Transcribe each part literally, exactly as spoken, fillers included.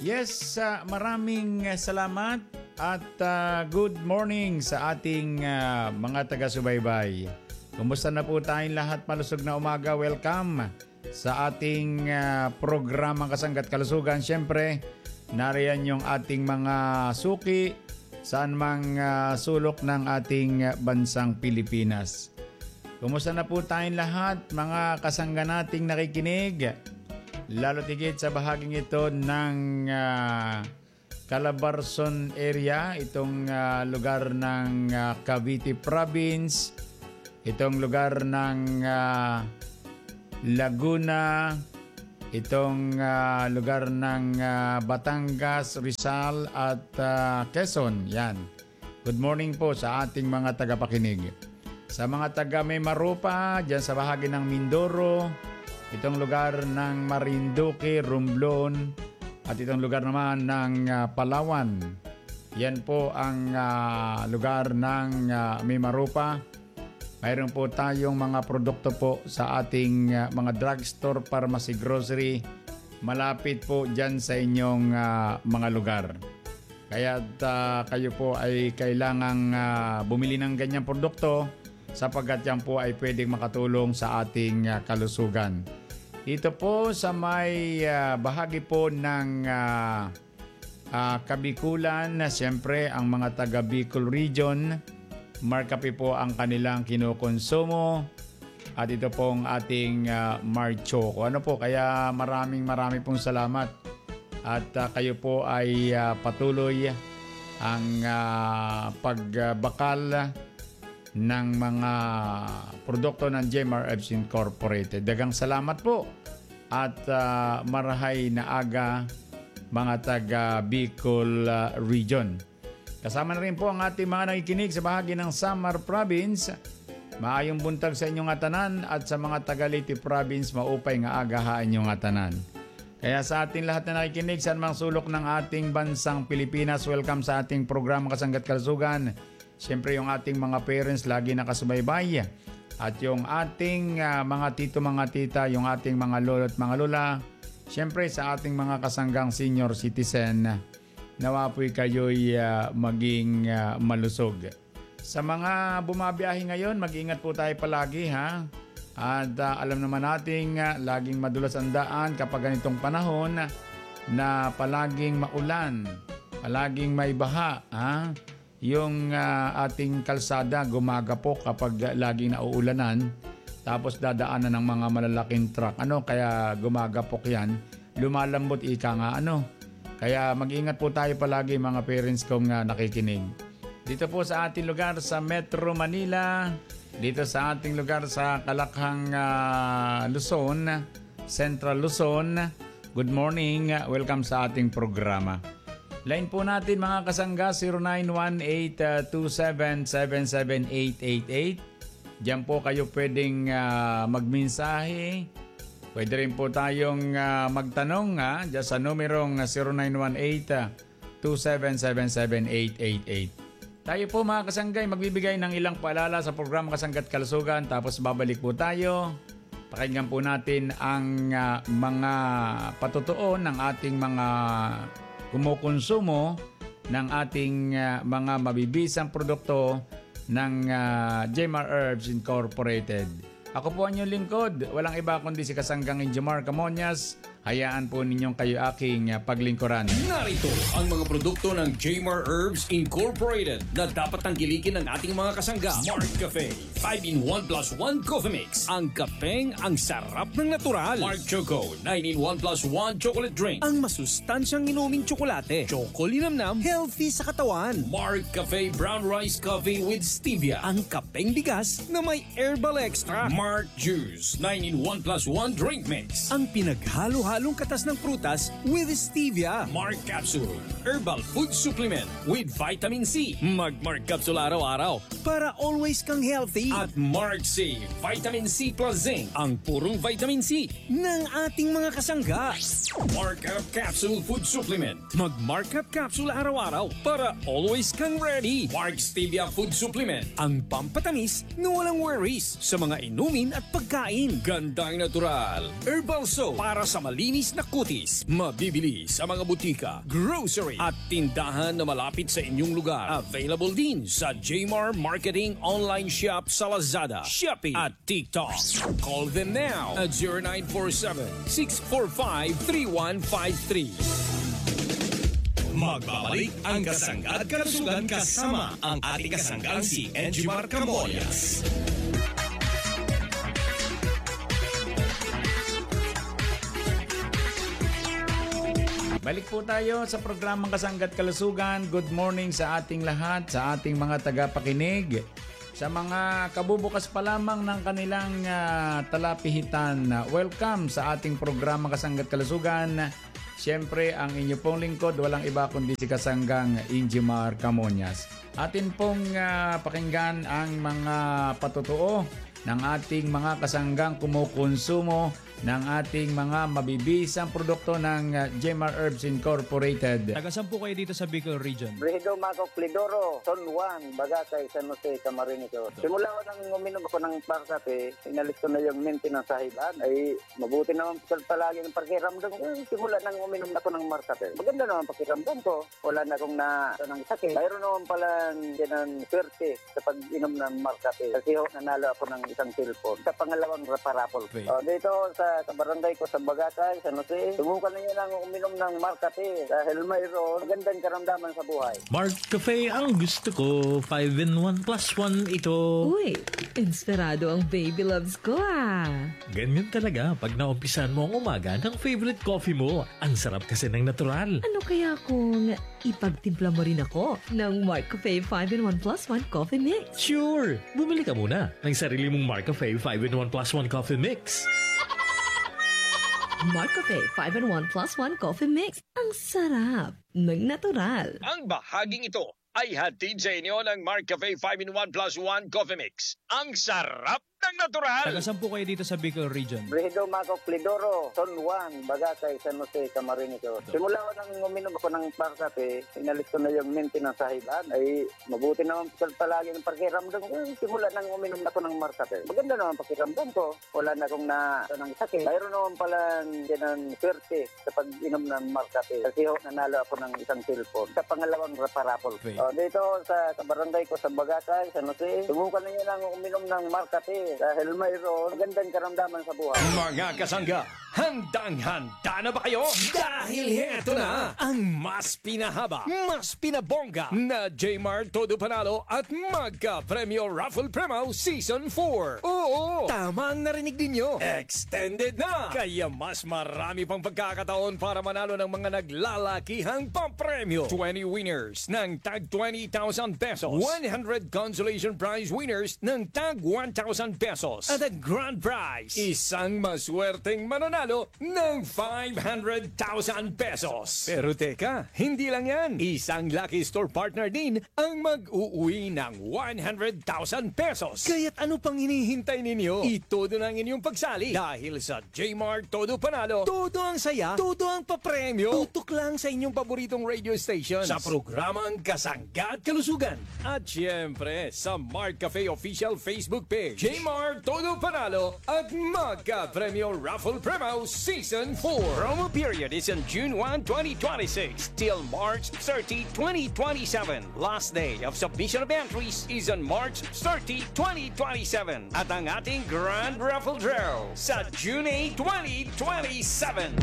Yes, uh, maraming uh, salamat at uh, good morning sa ating uh, mga taga-subaybay. Kumusta na po tayong lahat? Malusog na umaga. Welcome sa ating uh, programang Kasanggat Kalusugan. Siyempre, nariyan yung ating mga suki saan mang uh, sulok ng ating uh, bansang Pilipinas. Kumusta na po tayong lahat, mga kasangga nating nakikinig? Lalo tigit sa bahaging ito ng uh, Calabarzon area, itong uh, lugar ng uh, Cavite Province, itong lugar ng uh, Laguna, itong uh, lugar ng uh, Batangas, Rizal at uh, Quezon. Yan. Good morning po sa ating mga tagapakinig. Sa mga taga Maymarupa, dyan sa bahagi ng Mindoro, itong lugar ng Marinduque, Romblon, at itong lugar naman ng uh, Palawan. Yan po ang uh, lugar ng uh, Maymarupa. Mayroon po tayong mga produkto po sa ating uh, mga drugstore, pharmacy, grocery. Malapit po dyan sa inyong uh, mga lugar. Kaya uh, kayo po ay kailangang uh, bumili ng ganyang produkto sapagkat yan po ay pwedeng makatulong sa ating uh, kalusugan. Dito po sa may uh, bahagi po ng uh, uh, Kabikulan, na siyempre ang mga taga Bicol Region, Markapi po ang kanilang kinukonsumo at ito pong ating uh, Marchoco. Ano po, kaya maraming maraming pong salamat at uh, kayo po ay uh, patuloy ang uh, pagbakal ng mga produkto ng J M R Herbs Incorporated. Dagang salamat po at uh, marahay na aga mga taga Bicol uh, Region. Kasama na rin po ang ating mga nakikinig sa bahagi ng Samar Province. Maayong buntag sa inyong atanan at sa mga taga Leyte Province, maupay nga agahaan inyong atanan. Kaya sa ating lahat na nakikinig sa anumang sulok ng ating bansang Pilipinas, welcome sa ating programa Kasanggat Kalusugan. Siyempre yung ating mga parents lagi nakasubaybay at yung ating uh, mga tito, mga tita, yung ating mga lolo at mga lola. Siyempre sa ating mga kasanggang senior citizen, nawa po'y kayo'y uh, maging uh, malusog. Sa mga bumabiyahe ngayon, mag-ingat po tayo palagi ha. At uh, alam naman nating uh, laging madulas ang daan kapag ganitong panahon na palaging maulan, palaging may baha ha. Yung uh, ating kalsada gumagapok kapag uh, laging nauulanan, tapos dadaanan ng mga malalaking truck. Ano, kaya gumagapok yan, lumalambot ika nga ano. Kaya mag-ingat po tayo palagi mga parents kong uh, nakikinig. Dito po sa ating lugar sa Metro Manila, dito sa ating lugar sa Kalakhang uh, Luzon, Central Luzon, good morning, welcome sa ating programa. Line po natin mga kasangga zero nine one eight two seven seven seven eight eight eight. Diyan po kayo pwedeng uh, magmensahe. Pwede rin po tayong uh, magtanong ha, diyan sa numerong zero nine one eight two seven seven seven eight eight eight. Tayo po mga kasanggay magbibigay ng ilang paalala sa programa Kasanggat Kalusugan, tapos babalik po tayo. Pakinggan po natin ang uh, mga patutuo ng ating mga kumukonsumo ng ating uh, mga mabibisang produkto ng uh, J M R Herbs Incorporated. Ako po ang inyong lingkod, walang iba kundi si Kasanggang Injomar Camonias. Hayaan po ninyong kayo aking uh, paglingkuran. Narito ang mga produkto ng J M R Herbs Incorporated na dapat tangkilikin ng ating mga kasangga. Mark Cafe five in one plus one Coffee Mix. Ang kapeng ang sarap ng natural. Mark Choco nine in one plus one Chocolate Drink. Ang masustansyang inuming tsokolate. Choco linamnam, healthy sa katawan. Mark Cafe Brown Rice Coffee with Stevia. Ang kapeng bigas na may herbal extra. Mark Juice nine in one plus one Drink Mix. Ang pinaghalo halong katas ng prutas with stevia. Mark Capsule, herbal food supplement with vitamin C. Mag-Mark Capsule araw-araw para always kang healthy. At Mark C, vitamin C plus zinc, ang purong vitamin C ng ating mga kasangga. Mark Up Capsule food supplement. Mag-Mark Up Capsule araw-araw para always kang ready. Mark Stevia food supplement, ang pampatamis na walang worries sa mga inumin at pagkain. Gandang natural, herbal soap para sa mali malinis na kutis. Mabibili sa mga butika, grocery at tindahan na malapit sa inyong lugar. Available din sa Jmar Marketing Online Shop sa Lazada, Shopee at TikTok. Call them now at zero nine four seven, six four five, three one five three. Magbabalik ang Kasangga at Kalusugan kasama ang ating kasanggang si Edgemar Camorias. Balik po tayo sa programang Kasangga at Kalusugan. Good morning sa ating lahat, sa ating mga tagapakinig. Sa mga kabubukas pa lamang ng kanilang uh, talapihitan, welcome sa ating programang Kasangga at Kalusugan. Siyempre, ang inyo pong lingkod, walang iba kundi si Kasanggang Edgemar Camorias. Atin pong uh, pakinggan ang mga patutuo ng ating mga kasanggang kumukonsumo ng ating mga mabibisang produkto ng uh, Jmar Herbs Incorporated. Tagasan po kayo dito sa Bicol Region. Rehido Maco Clidoro, Son Juan, Bagakay, San Jose, Camarines. Simula ko nang uminom ako ng Parkate, inalis ko na yung maintenance sa hiban. Ay, mabuti naman palagi ng pakiramdam ko. Simula nang uminom ako ng Markate. Maganda naman pakiramdam ko. Wala na akong na ng sakit. Mayroon naman pala ng swerte sa pag-inom ng Markate. Kasi ho, nanalo ako ng isang cellphone. Sa pangalawang raparapol. Okay. O, dito sa kabarangay ko sa Bagakay, San Jose, subukan ninyo lang uminom ng Markate dahil mayroon magandang karamdaman sa buhay. Mark Cafe ang gusto ko. five in one plus one ito. Uy, inspirado ang baby loves ko ah. Ganyan talaga pag naumpisan mo ang umaga ng favorite coffee mo. Ang sarap kasi ng natural. Ano kaya kung ipagtimpla mo rin ako ng Mark Cafe five in one plus one coffee mix? Sure! Bumili ka muna ng sarili mong Mark Cafe five in one plus one coffee mix. Mark Cafe five in one plus one coffee mix. Ang sarap ng natural. Ang bahaging ito ay hatid sa inyo ng Mark Cafe five in one plus one Coffee Mix. Ang sarap ng natural! Tagasan po kayo dito sa Bicol Region. Rehido Maco Clidoro, Son Juan, Bagakay, San Jose, Camarines. Simula ko nang uminom ako ng Parkate, inalis ko na yung maintenance sa hiban. Ay, mabuti naman palagi ng pakiramdam ko. Simula nang uminom ako ng Markate. Maganda naman pakiramdam ko. Wala na akong na ng sakit. Mayroon naman pala ng swerte sa pag-inom ng Markate. Kasi ho, nanalo ako ng isang cellphone. Sa pangalawang raparapol. Okay. O, dito sa kabarangay ko sa Bagakay, San Jose, subukan ninyo lang uminom ng Markate dahil mayroon magandang karamdaman sa buhay. Mga kasangga, handang-handa na ba kayo? Dahil heto na ang mas pinahaba, mas pinabongga na Jmar Todo Panalo at Magka Premyo Raffle Premo Season four. Oo, tama ang narinig ninyo. Extended na! Kaya mas marami pang pagkakataon para manalo ng mga naglalakihang pampremyo. twenty winners ng tag twenty thousand pesos. one hundred consolation prize winners ng tag one thousand pesos. At ang grand prize, isang maswerteng mananalo ng five hundred thousand pesos. Pero teka, hindi lang yan. Isang Lucky Store partner din ang mag-uuwi ng one hundred thousand pesos. Kaya't ano pang hinihintay ninyo? Itodo na ang inyong pagsali dahil sa Jmar Todo Panalo, todo ang saya, todo ang papremyo. Tutok lang sa inyong paboritong radio station sa programang Kasangga at Kalusugan. At syempre, sa Mark Cafe official Facebook page, Jmar Todo Panalo at Magka Premyo Raffle Premo Season four. Promo period is on June first, twenty twenty-six till March thirtieth, twenty twenty-seven. Last day of submission of entries is on March thirtieth, twenty twenty-seven. At ang ating Grand Raffle Draw sa June eighth, twenty twenty-seven.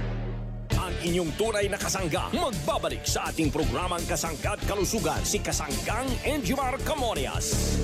Ang inyong tunay na kasangga magbabalik sa ating programang Kasangga at Kalusugan, si Kasanggang Edgemar Camorias.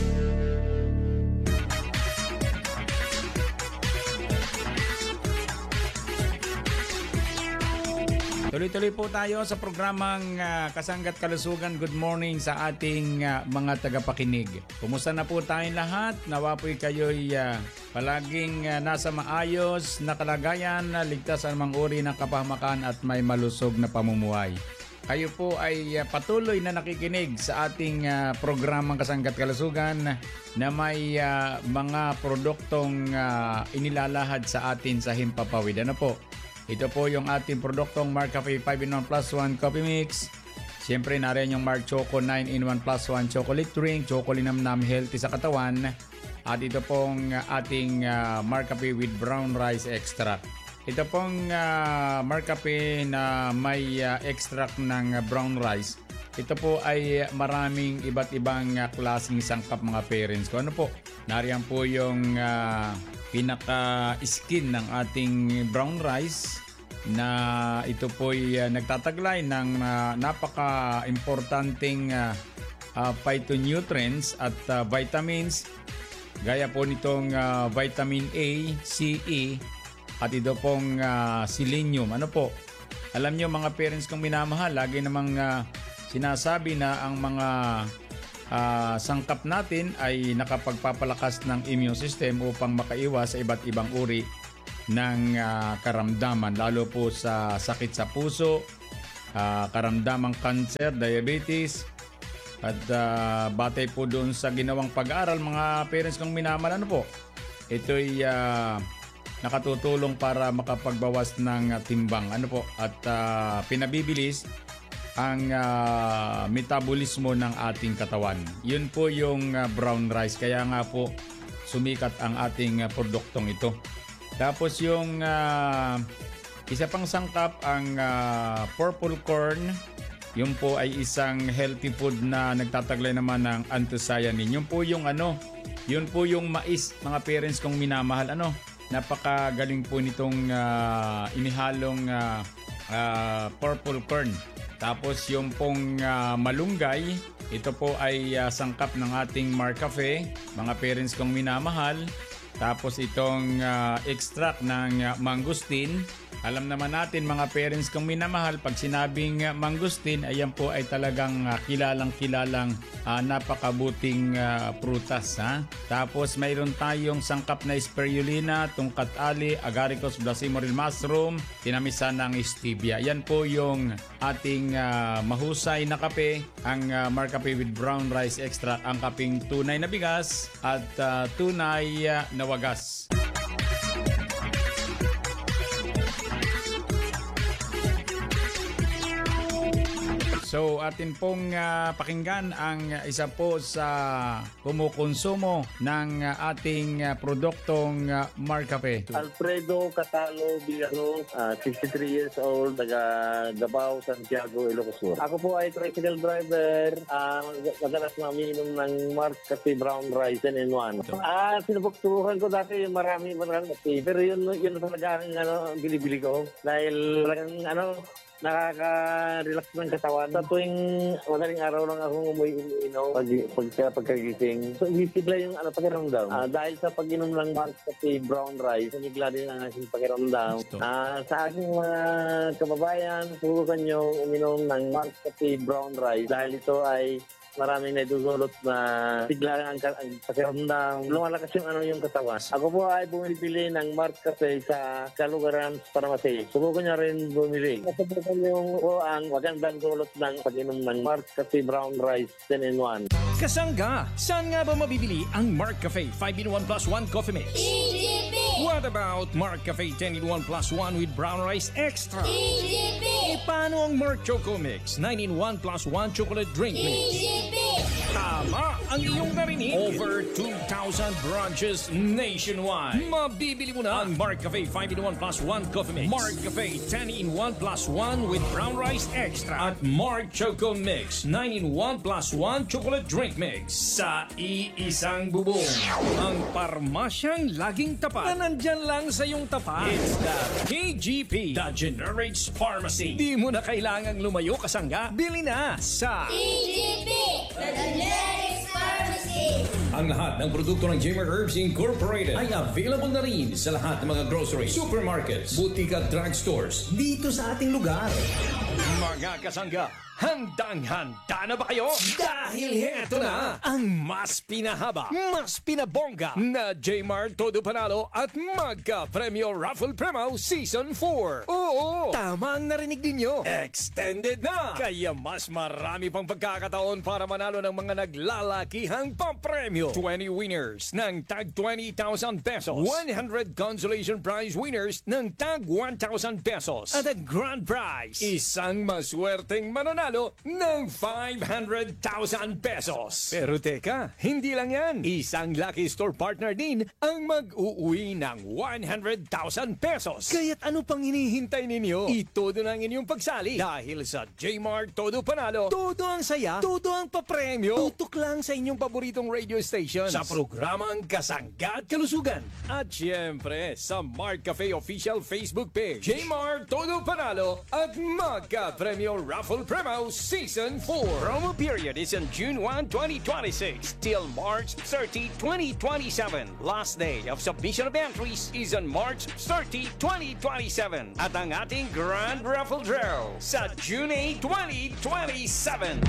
Tuloy-tuloy po tayo sa programang uh, Kasangga at Kalusugan. Good morning sa ating uh, mga tagapakinig. Kumusta na po tayong lahat? Nawa po'y kayo'y uh, palaging uh, nasa maayos na kalagayan, uh, ligtas sa mga uri ng kapahamakan at may malusog na pamumuhay. Kayo po ay uh, patuloy na nakikinig sa ating uh, programang Kasangga at Kalusugan na may uh, mga produktong uh, inilalahad sa atin sa Himpapawid. Ano po? Ito po yung ating produktong Mark Cafe five in one plus one Coffee Mix. Siyempre, nariyan yung Mark Choco nine in one plus one Chocolate Drink, Chocolinamnam healthy sa katawan. At ito pong ating uh, Mark Cafe with Brown Rice Extract. Ito pong uh, Marcafe na may uh, extract ng uh, brown rice. Ito po ay maraming iba't ibang uh, klaseng sangkap mga parents ko. Ano po? Nariyan po yung uh, pinaka-skin ng ating brown rice na ito po ay uh, nagtataglay ng uh, napaka-importanting uh, uh, phytonutrients at uh, vitamins. Gaya po nitong uh, vitamin A, C, E, at ito pong uh, selenium. Ano po? Alam nyo mga parents kong minamahal, lagi namang uh, sinasabi na ang mga uh, sangkap natin ay nakapagpapalakas ng immune system upang makaiwas sa iba't ibang uri ng uh, karamdaman. Lalo po sa sakit sa puso, uh, karamdamang cancer, diabetes. At uh, batay po doon sa ginawang pag-aaral, mga parents kong minamahal, ano po? Ito'y uh, nakatutulong para makapagbawas ng uh, timbang, ano po, at uh, pinabibilis ang uh, metabolismo ng ating katawan. Yun po yung uh, brown rice, kaya nga po sumikat ang ating uh, produktong ito. Tapos yung uh, isa pang sangkap, ang uh, purple corn. Yun po ay isang healthy food na nagtataglay naman ng anthocyanin. Yun po yung ano, yun po yung mais, mga parents kong minamahal, ano. Napakagaling po nitong uh, inihalong uh, uh, purple corn. Tapos yung pong uh, malunggay, ito po ay uh, sangkap ng ating Marcafe, mga parents kong minamahal. Tapos itong uh, extract ng uh, mangustin. Alam naman natin mga parents kong minamahal, pag sinabing uh, mangustin, ayan po ay talagang uh, kilalang-kilalang uh, napakabuting uh, prutas. Ha? Tapos mayroon tayong sangkap na spirulina, tungkat ali, agaricus blossimoril mushroom, tinamisan ng stevia. Yan po yung ating uh, mahusay na kape, ang uh, Marcafe with brown rice extract, ang kaping tunay na bigas at uh, tunay uh, na wagas. So atin pong uh, pakinggan ang isa po sa kumukonsumo ng uh, ating uh, produktong uh, Marcafe. Alfredo Catalo Villaros, uh, sixty-three years old, taga Davao, Santiago, Ilocos Sur. Ako po ay tricycle driver, uh, madalas maminom ng Marcafe brown rice ten in one. Ah, uh, sinubok-subukan ko dati yung marami marami pero yun yun talaga ang ano binibili ko dahil talagang ano nakaka-relax ng katawan. Sa tuwing madaling araw lang akong umuwi-inom pag, pag, pagkagising. So, isigla yung ano, pakiramdam. Uh, dahil sa pag-inom ng Marcafe brown rice, sumigla din ang aking pakiramdam. Uh, sa aking mga kababayan, subukan nyo uminom ng Marcafe brown rice dahil ito ay maraming naidudulot na sigla ang, ang pakiramdam. Lumalakas yung ano yung katawan. Ako po ay bumibili ng Marcafe sa Kalugaran Pharmacy. Subukan niya rin bumili. Nasubukan yung o ang magandang dulot ng pag-inom ng Marcafe brown rice ten in one. Kasangga, saan nga ba mabibili ang Marcafe five in one plus one Coffee Mix? E G P! What about Marcafe ten in one plus one with brown rice extra? E G P! E paano ang Marc Choco Mix nine in one plus one chocolate drink mix? E G P! Tama ang iyong narinig. Over two thousand branches nationwide. Mabibili mo na ang Marcafe five in one plus one Coffee Mix, Marcafe ten in one plus one with brown rice extra, at Marc Choco Mix nine in one plus one chocolate drink mix sa iisang bubong. Ang parmasyang laging tapat na nandyan lang sa iyong tapat. It's the K G P, the Generics Pharmacy. Di mo na kailangang lumayo, kasangga. Bili na sa E G P! The Generics Pharmacy! Ang lahat ng produkto ng Jamer Herbs Incorporated ay available na rin sa lahat ng mga grocery, supermarkets, butika at drugstores dito sa ating lugar. Mga kasangga, handang-handa na ba kayo? Dahil heto na ang mas pinahaba, mas pinabongga na Jmar Todo Panalo at Magka Premyo Raffle Premo Season four. Oo, tama ang narinig ninyo. Extended na! Kaya mas marami pang pagkakataon para manalo ng mga naglalakihang pampremyo. twenty winners ng tag twenty thousand pesos. one hundred consolation prize winners ng tag one thousand pesos. At ang grand prize, isang maswerteng mananalo manalo ng five hundred thousand pesos. Pero teka, hindi lang yan. Isang Lucky Store partner din ang mag-uuwi ng one hundred thousand pesos. Kaya't ano pang hinihintay ninyo? Itodo na ang inyong pagsali. Dahil sa J-Mart Todo Panalo, todo ang saya, todo ang papremyo. Tutok lang sa inyong paboritong radio stations. Sa programang Kasangga at Kalusugan. At syempre, sa Mart Cafe official Facebook page. J-Mart Todo Panalo at Magka-Premyo Raffle Promo Season four. Promo period is on June first, twenty twenty-six till March thirtieth, twenty twenty-seven. Last day of submission of entries is on March thirtieth, twenty twenty-seven. At ang ating Grand Raffle Draw sa June eighth, twenty twenty-seven.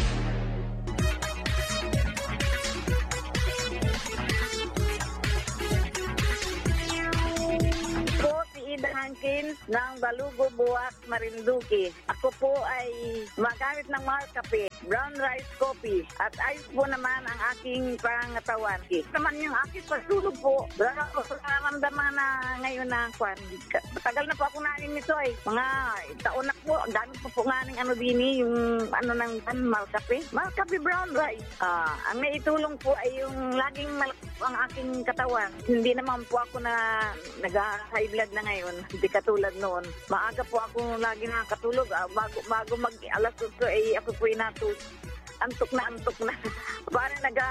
Ida Hankins ng Balugo, Buwak, Marinduque. Ako po ay magamit ng Mart Cafe, brown rice coffee, at ayos po naman ang aking pangatawan. Naman yung aking pagtulog po, wala ko sa nararamdaman na ngayon na kwan. Matagal na po ako nanin nito ay mga taon na po. Ang dami po po nga ng ano din yung ano ng Mart Cafe. Mart Cafe brown rice. Ah, ang naitulong po ay yung laging malakas ang aking katawan. Hindi naman po ako na nag-high blood na ngayon. Hindi katulad noon. Maaga po ako lagi nakakatulog. Ah, bago, bago mag-alas ko ay ako po inatulog. Antok na, antok na. Parang naga,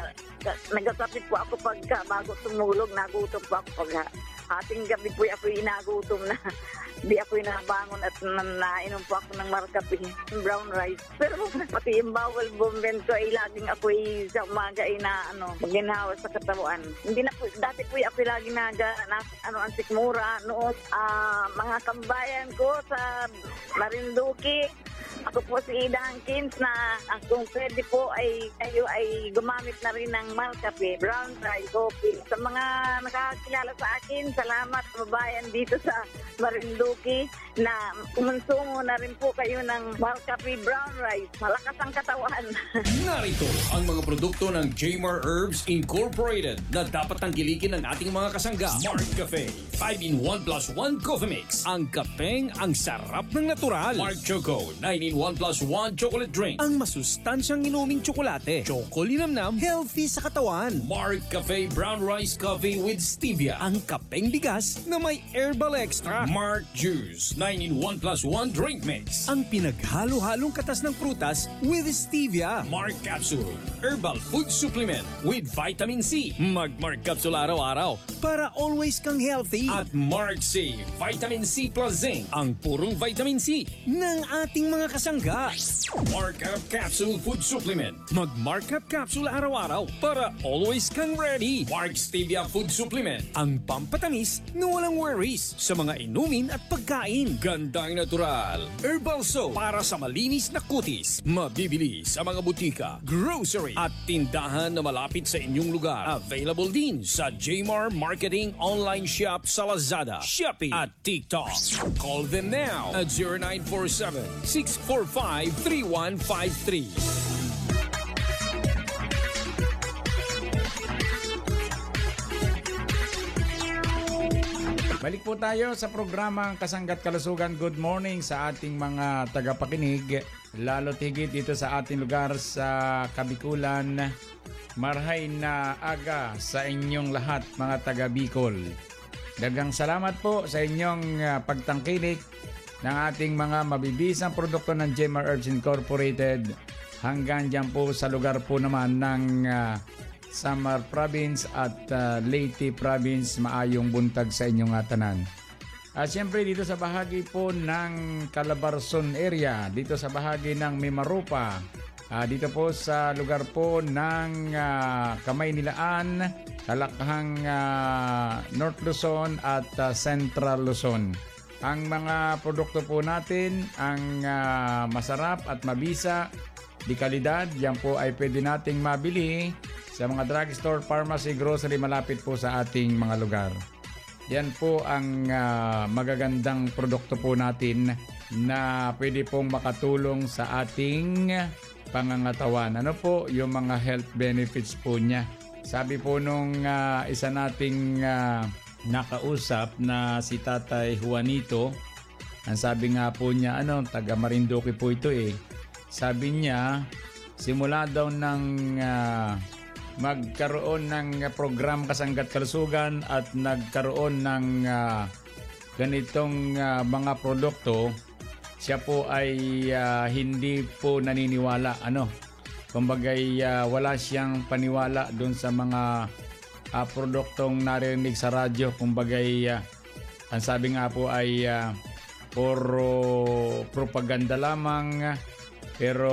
nagasapit po ako pagka bago tumulog. Nagutom po ako pagka ating gabi po ako inagutom na. Hindi ako inabangon at nainom po ako ng markapi, brown rice. Pero pati yung bawal bomben ko ay laging ako ay sa umaga ay na ano, maginhawa sa katawan. Hindi na po, dati po ako lagi naga, na, ano, ang sikmura noon. Uh, mga kambayan ko sa Marinduque. Ako po si Ida Hankins na ang kung pwede po ay kayo ay gumamit na rin ng Malcafe, brown rice, coffee. Sa mga nakakilala sa akin, salamat kababayan dito sa Marinduque na kumonsumo na rin po kayo ng Malcafe brown rice. Malakas ang katawan. Narito ang mga produkto ng J-Mar Herbs Incorporated na dapat tangkilikin ng ating mga kasangga. Mart Cafe, five in one plus one Coffee Mix. Ang kapeng, ang sarap ng natural. Mart Choco, nine in one plus one chocolate drink. Ang masustansyang inuming tsokolate. Chocolinamnam, healthy sa katawan. Mart Cafe Brown Rice Coffee with Stevia. Ang kapeng bigas na may herbal extra. Mart Juice, nine in one plus one drink mix. Ang pinaghalo-halong katas ng prutas with Stevia. Mart Capsule, herbal food supplement with vitamin C. Mag-Mart Capsule araw-araw para always kang healthy. At Mart C, vitamin C plus zinc. Ang purong vitamin C ng ating mga kasangga. Markup Capsule Food Supplement. Mag-Markup Capsule araw-araw para always kang ready. Mark Stevia Food Supplement. Ang pampatamis na walang worries sa mga inumin at pagkain. Gandang natural. Herbal soap para sa malinis na kutis. Mabibili sa mga butika, grocery at tindahan na malapit sa inyong lugar. Available din sa J-Mar Marketing Online Shop sa Lazada, Shopee at TikTok. Call them now at zero nine four seven, six four five, three one five three. Balik po tayo sa programang Kasangga't Kalusugan. Good morning sa ating mga tagapakinig. Lalo tigit dito sa ating lugar sa Kabikulan. Marhay na aga sa inyong lahat mga taga Bicol. Dagang salamat po sa inyong uh, pagtangkilik ng ating mga mabibisang produkto ng J-Mar Herbs Incorporated hanggang dyan po sa lugar po naman ng uh, Samar Province at uh, Leyte Province. Maayong buntag sa inyong atanan. At uh, siyempre dito sa bahagi po ng Calabarzon area, dito sa bahagi ng Mimaropa, uh, dito po sa lugar po ng uh, Kamaynilaan, Kalakhang uh, North Luzon at uh, Central Luzon. Ang mga produkto po natin ang uh, masarap at mabisa, di kalidad, yan po ay pwede nating mabili sa mga drugstore, pharmacy, grocery malapit po sa ating mga lugar. Yan po ang uh, magagandang produkto po natin na pwede pong makatulong sa ating pangangatawan. Ano po yung mga health benefits po niya? Sabi po nung uh, isa nating uh, nakausap na si Tatay Juanito, ang sabi nga po niya, ano, taga Marinduque po ito eh. sabi niya, simula daw ng uh, magkaroon ng program Kasanggat Kalusugan at nagkaroon ng uh, ganitong uh, mga produkto, siya po ay uh, hindi po naniniwala. Ano? Kumbagay uh, wala siyang paniwala doon sa mga uh, produktong narinig sa radyo. Kumbagay uh, ang sabi nga po ay uh, puro propaganda lamang, pero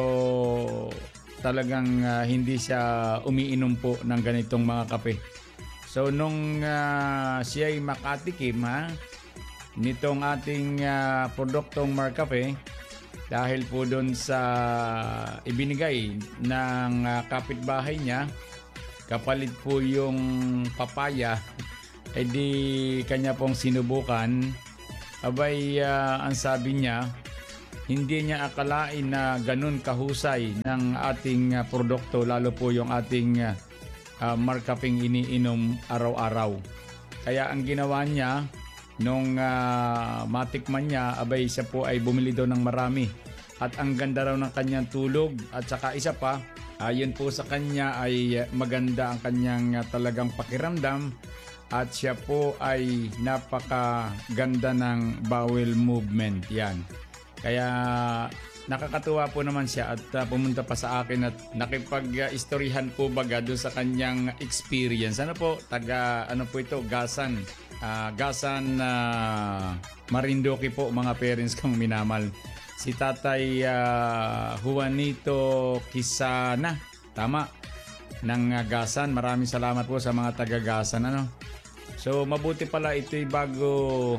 talagang uh, hindi siya umiinom po ng ganitong mga kape. So nung uh, siya ay makatikim ha, nitong ating uh, produktong Marcafe, dahil po doon sa ibinigay ng uh, kapitbahay niya, kapalit po yung papaya, eh di kanya pong sinubukan. Abay, uh, ang sabi niya, hindi niya akalain na ganun kahusay ng ating uh, produkto, lalo po yung ating uh, uh, Marcafeng iniinom araw-araw. Kaya ang ginawa niya, nung uh, matikman niya, abay siya po ay bumili daw ng marami. At ang ganda raw ng kanyang tulog. At saka isa pa, ayon po sa kanya ay maganda ang kanyang uh, talagang pakiramdam. At siya po ay napakaganda ng bowel movement. Yan. Kaya nakakatuwa po naman siya at uh, pumunta pa sa akin at nakipag-istoryahan po baga doon sa kanyang experience. Ano po? Taga, ano po ito? Gasan. Uh, Gasan uh, Marinduque po, mga parents kong minamal. Si Tatay uh, Juanito Kisana, tama, ng uh, Gasan. Maraming salamat po sa mga taga Gasan. Ano? So mabuti pala ito'y bago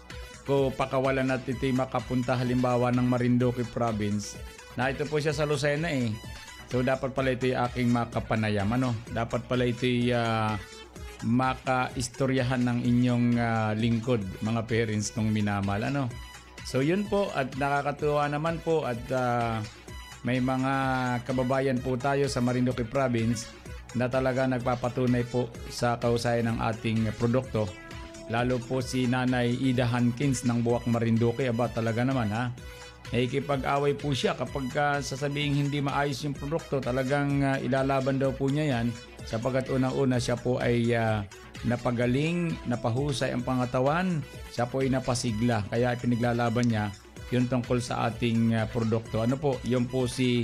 ko pakawalan at ito'y makapunta halimbawa ng Marinduque Province. Na ito po siya sa Lucena eh. So dapat pala ito'y aking makapanayam. Ano? Dapat pala ito'y uh, maka-istoryahan ng inyong uh, lingkod, mga parents kong minamahal. Ano? So yun po, at nakakatuwa naman po at uh, may mga kababayan po tayo sa Marinduque Province na talaga nagpapatunay po sa kahusayan ng ating produkto. Lalo po si Nanay Ida Hankins ng Buwak Marinduque. Aba talaga naman ha, nakikipag-away po siya kapag uh, sasabing hindi maayos yung produkto. Talagang uh, ilalaban daw po niya yan, sapagkat unang-una siya po ay uh, napagaling, napahusay ang pangatawan, siya po ay napasigla, kaya piniglalaban niya yun tungkol sa ating uh, produkto. Ano po, yun po si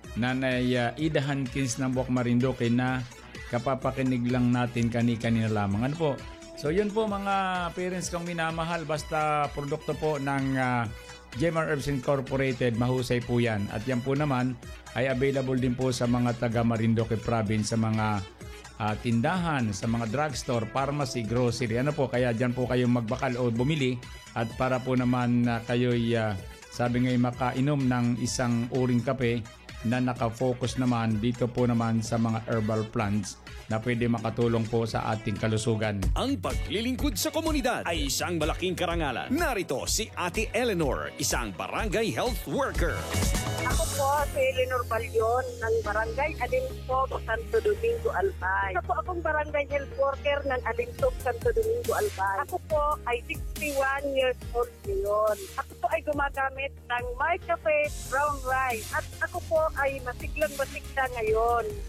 Nanay uh, Ida Hankins ng Buwak Marinduque na kapapakinig lang natin kani-kanina lamang. Ano po, so yun po mga parents kong minamahal, basta produkto po ng uh, Jaymar Herbs Incorporated, mahusay po yan. At yan po naman ay available din po sa mga taga Marinduque Province, sa mga uh, tindahan, sa mga drugstore, pharmacy, grocery. Ano po, kaya dyan po kayong magbakal o bumili. At para po naman uh, kayo'y uh, sabi ngayon makainom ng isang uring kape na nakafocus naman dito po naman sa mga herbal plants na pwede makatulong po sa ating kalusugan. Ang paglilingkod sa komunidad ay isang malaking karangalan. Narito si Ate Eleanor, isang barangay health worker. Ako po si Eleanor Balyon ng Barangay Alinsog, Santo Domingo, Albay. Ako po akong barangay health worker ng Alinsog, Santo Domingo, Albay. Ako po ay sixty-one years old ngayon. Ako po ay gumagamit ng Marcafe Brown Rice at ako po ay masiglang masigla ngayon.